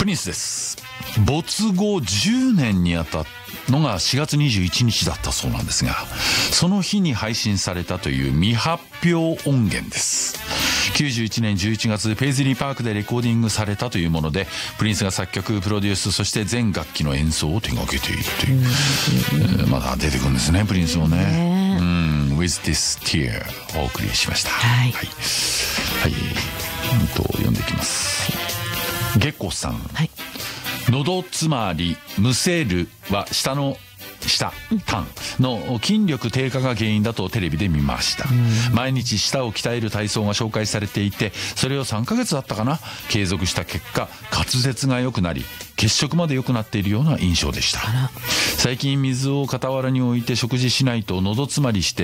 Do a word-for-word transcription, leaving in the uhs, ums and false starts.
プリンスです。没後じゅうねんにあたったのがしがつにじゅういちにちだったそうなんですが、その日に配信されたという未発表音源です。きゅうじゅういちねんじゅういちがつペイズリーパークでレコーディングされたというもので、プリンスが作曲プロデュース、そして全楽器の演奏を手掛けているという、えー、まだ出てくるんですね、プリンスもね。うん、With This Tear お送りしました。はい、はいはい、うんと読んでいきます。ゲコさん、はい、喉つまりむせるは下の舌痰の筋力低下が原因だとテレビで見ました。毎日舌を鍛える体操が紹介されていて、それをさんかげつだったかな継続した結果、滑舌が良くなり血色まで良くなっているような印象でした。最近水を傍らに置いて食事しないと喉詰まりして